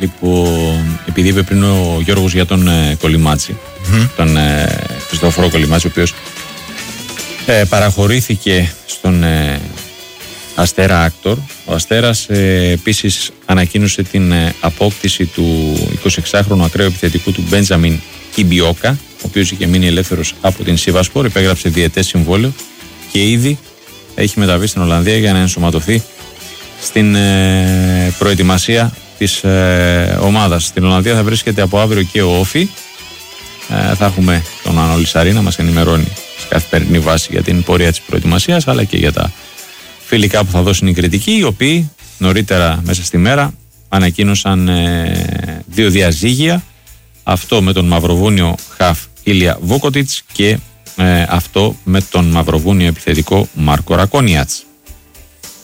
Λοιπόν, επειδή είπε πριν ο Γιώργος για τον Κολυμάτση, τον Χριστόφορο Κολυμάτση, ο οποίος παραχωρήθηκε στον Αστέρα Άκτορ. Ο Αστέρας επίσης ανακοίνωσε την απόκτηση του 26χρονου ακραίου επιθετικού του Μπέντζαμιν Κιμπιόκα, ο οποίος είχε μείνει ελεύθερος από την Σίβασπορ, υπέγραψε διετές συμβόλαιο και ήδη έχει μεταβεί στην Ολλανδία για να ενσωματωθεί στην προετοιμασία της ομάδας. Στην Ολλανδία θα βρίσκεται από αύριο και ο Όφη. Θα έχουμε τον Ανώλη Σαρή να μας ενημερώνει σε καθημερινή βάση για την πορεία της προετοιμασίας, αλλά και για τα φιλικά που θα δώσουν οι κριτικοί, οι οποίοι νωρίτερα μέσα στη μέρα ανακοίνωσαν δύο διαζύγια, αυτό με τον Μαυροβούνιο χαφ Ήλια Βούκοτιτς και αυτό με τον Μαυροβούνιο επιθετικό Μάρκο Ρακόνιατς.